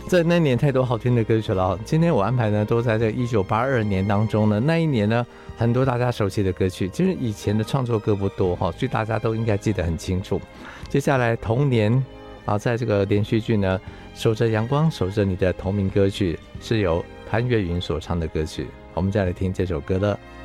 在那年太多好听的歌曲了。今天我安排呢，都在这1982年当中呢。那一年呢，很多大家熟悉的歌曲，其实以前的创作歌不多哈，所以大家都应该记得很清楚。接下来同年啊，在这个连续剧呢，《守着阳光守着你》的同名歌曲是由潘越云所唱的歌曲，我们再来听这首歌了。